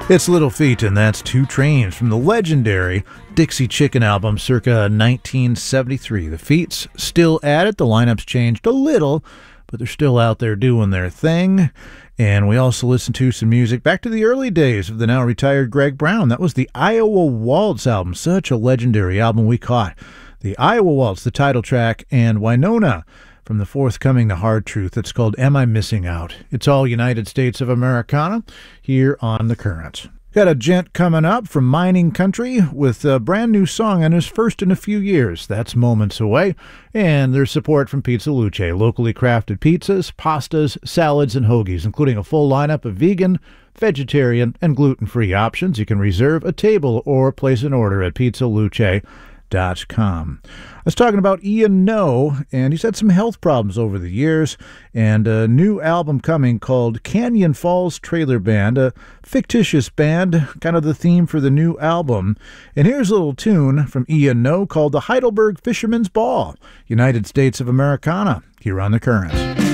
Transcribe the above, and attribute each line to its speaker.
Speaker 1: It's Little Feat, and that's Two Trains from the legendary Dixie Chicken album circa 1973. The Feats still at it. The lineup's changed a little, but they're still out there doing their thing. And we also listened to some music back to the early days of the now retired Greg Brown. That was the Iowa Waltz album, such a legendary album. We caught the Iowa Waltz, the title track, and Winona from the forthcoming The Hard Truth. It's called Am I Missing Out? It's all United States of Americana here on The Current. Got a gent coming up from mining country with a brand new song on his first in a few years. That's moments away. And there's support from Pizza Luce, locally crafted pizzas, pastas, salads, and hoagies, including a full lineup of vegan, vegetarian, and gluten-free options. You can reserve a table or place an order at pizzaluce.com. I was talking about Ian Noe, and he's had some health problems over the years, and a new album coming called Canyon Falls Trailer Band, a fictitious band, kind of the theme for the new album. And here's a little tune from Ian Noe called The Heidelberg Fisherman's Ball, United States of Americana, here on The Current.